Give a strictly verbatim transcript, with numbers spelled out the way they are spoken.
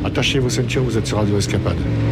attachez vos ceintures, vous êtes sur Radio Escapade.